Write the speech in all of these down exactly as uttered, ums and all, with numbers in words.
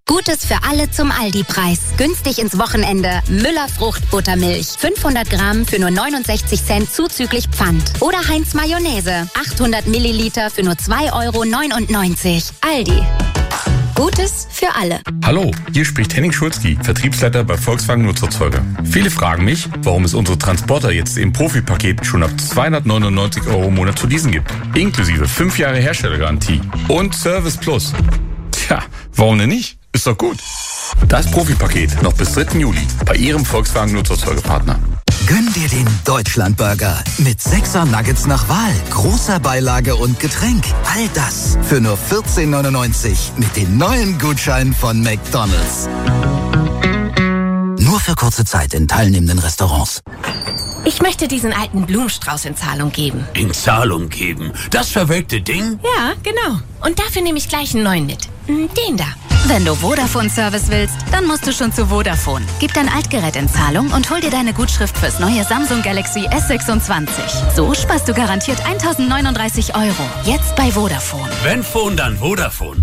Gutes für alle zum Aldi-Preis. Günstig ins Wochenende. Müller Fruchtbuttermilch. fünfhundert Gramm für nur neunundsechzig Cent zuzüglich Pfand. Oder Heinz Mayonnaise. achthundert Milliliter für nur zwei Euro neunundneunzig. Aldi. Gutes für alle. Hallo, hier spricht Henning Schulzki, Vertriebsleiter bei Volkswagen Nutzerzeuger. Viele fragen mich, warum es unsere Transporter jetzt im Profipaket schon ab zweihundertneunundneunzig Euro im Monat zu leasen gibt. Inklusive fünf Jahre Herstellergarantie und Service Plus. Tja, warum denn nicht? Ist doch gut. Das Profipaket noch bis dritten Juli bei Ihrem Volkswagen Nutzerzeugerpartner. Gönn dir den Deutschlandburger mit sechser Nuggets nach Wahl, großer Beilage und Getränk. All das für nur vierzehn neunundneunzig mit den neuen Gutscheinen von McDonald's. Nur für kurze Zeit in teilnehmenden Restaurants. Ich möchte diesen alten Blumenstrauß in Zahlung geben. In Zahlung geben? Das verwelkte Ding? Ja, genau. Und dafür nehme ich gleich einen neuen mit. Den da. Wenn du Vodafone-Service willst, dann musst du schon zu Vodafone. Gib dein Altgerät in Zahlung und hol dir deine Gutschrift fürs neue Samsung Galaxy S sechsundzwanzig. So sparst du garantiert eintausendneununddreißig Euro. Jetzt bei Vodafone. Wenn Phone, dann Vodafone.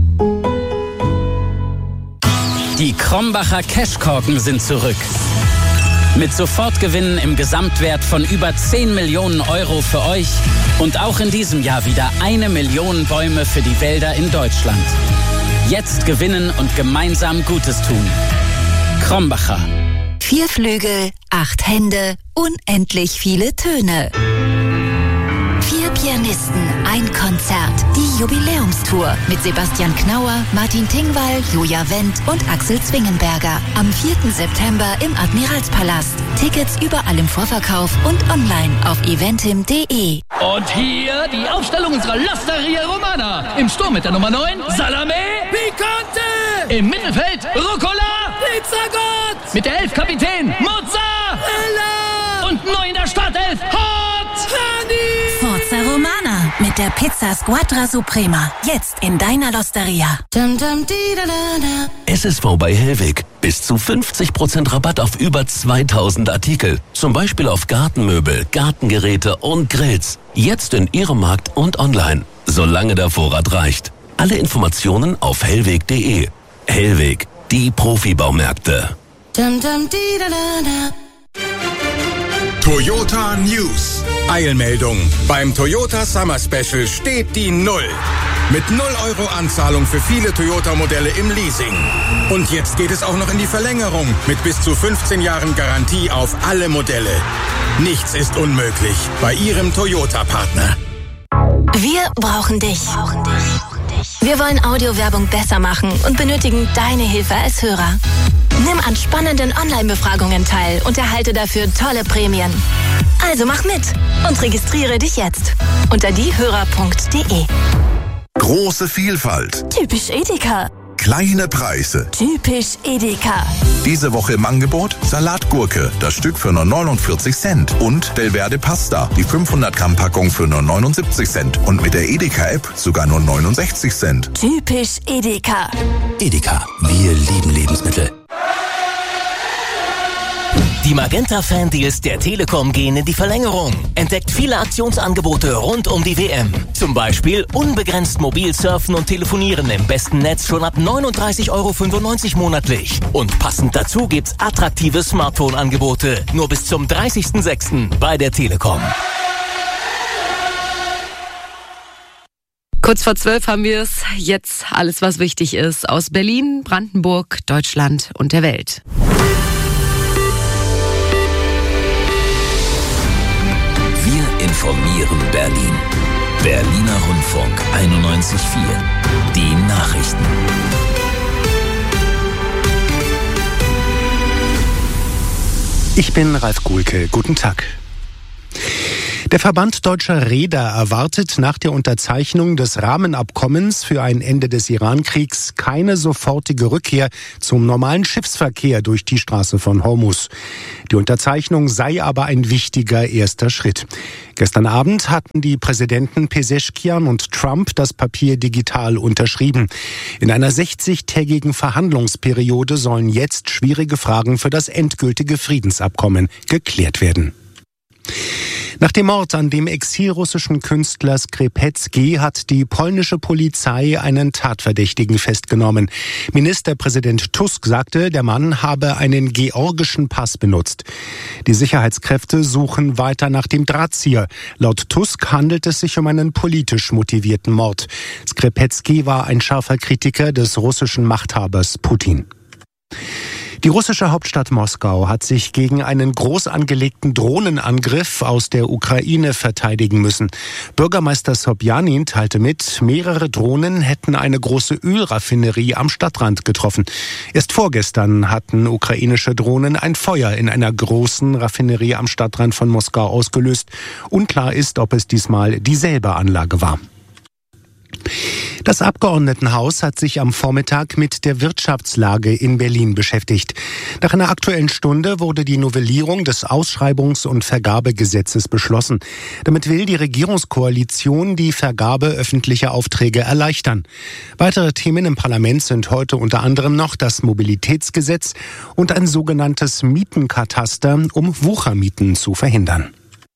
Die Krombacher Cashkorken sind zurück. Mit Sofortgewinnen im Gesamtwert von über zehn Millionen Euro für euch und auch in diesem Jahr wieder eine Million Bäume für die Wälder in Deutschland. Jetzt gewinnen und gemeinsam Gutes tun. Krombacher. Vier Flügel, acht Hände, unendlich viele Töne. Vier Pianisten, ein Konzert. Die Jubiläumstour mit Sebastian Knauer, Martin Tingwall, Julia Wendt und Axel Zwingenberger. Am vierten September im Admiralspalast. Tickets überall im Vorverkauf und online auf eventim punkt de. Und hier die Aufstellung unserer L'Osteria Romana. Im Sturm mit der Nummer neun, Salame Picante. Im Mittelfeld, Rucola Pizzagott. Mit der elf Kapitän, Mozzarella. Und neu in der Startelf, Hot Honey. Forza Romana mit der Pizza Squadra Suprema. Jetzt in deiner L'Osteria. S S V bei Hellweg. Bis zu fünfzig Prozent Rabatt auf über zweitausend Artikel. Zum Beispiel auf Gartenmöbel, Gartengeräte und Grills. Jetzt in Ihrem Markt und online. Solange der Vorrat reicht. Alle Informationen auf hellweg punkt de. Hellweg, die Profibaumärkte. Toyota News. Eilmeldung. Beim Toyota Summer Special steht die Null. Mit null Euro Anzahlung für viele Toyota-Modelle im Leasing. Und jetzt geht es auch noch in die Verlängerung mit bis zu fünfzehn Jahren Garantie auf alle Modelle. Nichts ist unmöglich bei Ihrem Toyota-Partner. Wir brauchen dich. Wir wollen Audiowerbung besser machen und benötigen deine Hilfe als Hörer. Nimm an spannenden Online-Befragungen teil und erhalte dafür tolle Prämien. Also mach mit und registriere dich jetzt unter diehörer punkt de. Große Vielfalt. Typisch Edeka. Kleine Preise. Typisch Edeka. Diese Woche im Angebot Salatgurke, das Stück für nur neunundvierzig Cent. Und Delverde Pasta, die fünfhundert Gramm Packung für nur neunundsiebzig Cent. Und mit der Edeka-App sogar nur neunundsechzig Cent. Typisch Edeka. Edeka, wir lieben Lebensmittel. Die Magenta-Fan-Deals der Telekom gehen in die Verlängerung. Entdeckt viele Aktionsangebote rund um die W M. Zum Beispiel unbegrenzt mobil surfen und telefonieren im besten Netz schon ab neununddreißig Euro fünfundneunzig monatlich. Und passend dazu gibt's attraktive Smartphone-Angebote. Nur bis zum dreißigsten sechsten bei der Telekom. Kurz vor zwölf haben wir es. Jetzt alles, was wichtig ist, aus Berlin, Brandenburg, Deutschland und der Welt. Wir informieren Berlin. Berliner Rundfunk einundneunzig Komma vier. Die Nachrichten. Ich bin Ralf Guhlke. Guten Tag. Der Verband Deutscher Reeder erwartet nach der Unterzeichnung des Rahmenabkommens für ein Ende des Iran-Kriegs keine sofortige Rückkehr zum normalen Schiffsverkehr durch die Straße von Hormuz. Die Unterzeichnung sei aber ein wichtiger erster Schritt. Gestern Abend hatten die Präsidenten Pezeshkian und Trump das Papier digital unterschrieben. In einer sechzigtägigen Verhandlungsperiode sollen jetzt schwierige Fragen für das endgültige Friedensabkommen geklärt werden. Nach dem Mord an dem exilrussischen Künstler Skrzepecki hat die polnische Polizei einen Tatverdächtigen festgenommen. Ministerpräsident Tusk sagte, der Mann habe einen georgischen Pass benutzt. Die Sicherheitskräfte suchen weiter nach dem Drahtzieher. Laut Tusk handelt es sich um einen politisch motivierten Mord. Skrzepecki war ein scharfer Kritiker des russischen Machthabers Putin. Die russische Hauptstadt Moskau hat sich gegen einen groß angelegten Drohnenangriff aus der Ukraine verteidigen müssen. Bürgermeister Sobjanin teilte mit, mehrere Drohnen hätten eine große Ölraffinerie am Stadtrand getroffen. Erst vorgestern hatten ukrainische Drohnen ein Feuer in einer großen Raffinerie am Stadtrand von Moskau ausgelöst. Unklar ist, ob es diesmal dieselbe Anlage war. Das Abgeordnetenhaus hat sich am Vormittag mit der Wirtschaftslage in Berlin beschäftigt. Nach einer Aktuellen Stunde wurde die Novellierung des Ausschreibungs- und Vergabegesetzes beschlossen. Damit will die Regierungskoalition die Vergabe öffentlicher Aufträge erleichtern. Weitere Themen im Parlament sind heute unter anderem noch das Mobilitätsgesetz und ein sogenanntes Mietenkataster, um Wuchermieten zu verhindern.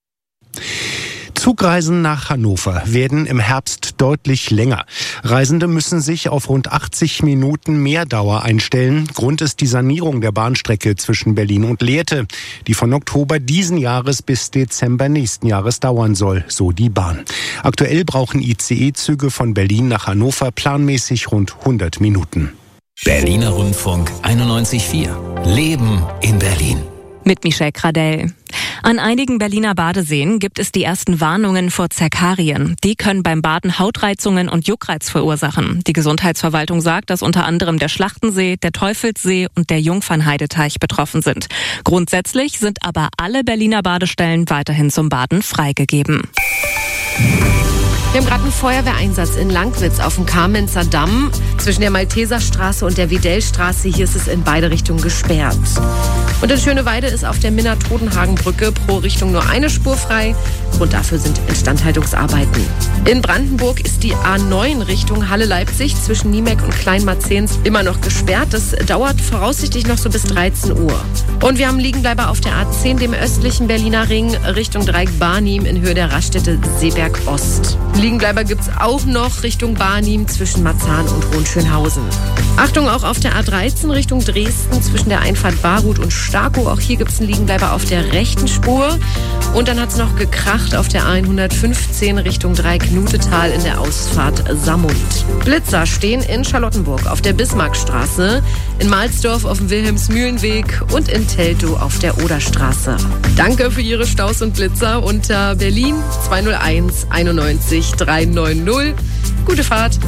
Zugreisen nach Hannover werden im Herbst deutlich länger. Reisende müssen sich auf rund achtzig Minuten Mehrdauer einstellen. Grund ist die Sanierung der Bahnstrecke zwischen Berlin und Lehrte, die von Oktober diesen Jahres bis Dezember nächsten Jahres dauern soll, so die Bahn. Aktuell brauchen I C E-Züge von Berlin nach Hannover planmäßig rund hundert Minuten. Berliner Rundfunk einundneunzig Komma vier. Leben in Berlin. Mit Michelle Gradell. An einigen Berliner Badeseen gibt es die ersten Warnungen vor Zerkarien. Die können beim Baden Hautreizungen und Juckreiz verursachen. Die Gesundheitsverwaltung sagt, dass unter anderem der Schlachtensee, der Teufelssee und der Jungfernheideteich betroffen sind. Grundsätzlich sind aber alle Berliner Badestellen weiterhin zum Baden freigegeben. Wir haben gerade einen Feuerwehreinsatz in Langwitz auf dem Kamenzer Damm. Zwischen der Malteserstraße und der Wedellstraße, hier ist es in beide Richtungen gesperrt. Und in Schöneweide ist auf der Minna-Todenhagen-Brücke pro Richtung nur eine Spur frei. Grund dafür sind Instandhaltungsarbeiten. In Brandenburg ist die A neun Richtung Halle-Leipzig zwischen Niemek und Kleinmarzehns immer noch gesperrt. Das dauert voraussichtlich noch so bis dreizehn Uhr. Und wir haben Liegenbleiber auf der A zehn, dem östlichen Berliner Ring, Richtung Dreieck Barnim in Höhe der Raststätte Seeberg Ost. Liegenbleiber gibt es auch noch Richtung Barnim zwischen Marzahn und Hohenschönhausen. Achtung auch auf der A dreizehn Richtung Dresden zwischen der Einfahrt Barut und Starkow. Auch hier gibt es einen Liegenbleiber auf der rechten Spur. Und dann hat es noch gekracht auf der A hundertfünfzehn Richtung Dreieck-Nutetal in der Ausfahrt Saarmund. Blitzer stehen in Charlottenburg auf der Bismarckstraße, in Mahlsdorf auf dem Wilhelmsmühlenweg und in Teltow auf der Oderstraße. Danke für Ihre Staus und Blitzer unter Berlin zwei null eins einundneunzig drei neun null. Gute Fahrt.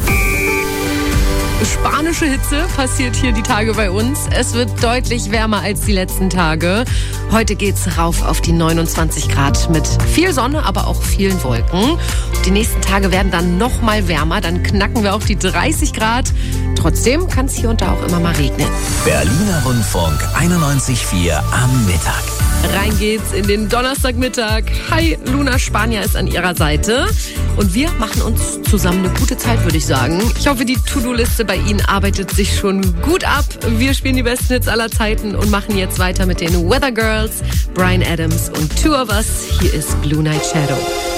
Spanische Hitze passiert hier die Tage bei uns. Es wird deutlich wärmer als die letzten Tage. Heute geht's rauf auf die neunundzwanzig Grad mit viel Sonne, aber auch vielen Wolken. Die nächsten Tage werden dann noch mal wärmer. Dann knacken wir auf die dreißig Grad. Trotzdem kann es hier und da auch immer mal regnen. Berliner Rundfunk einundneunzig Komma vier am Mittag. Rein geht's in den Donnerstagmittag. Hi, Luna Spanier ist an ihrer Seite. Und wir machen uns zusammen eine gute Zeit, würde ich sagen. Ich hoffe, die To-Do-Liste bei Ihnen arbeitet sich schon gut ab. Wir spielen die besten Hits aller Zeiten und machen jetzt weiter mit den Weather Girls, Bryan Adams und Two of Us. Hier ist Blue Night Shadow.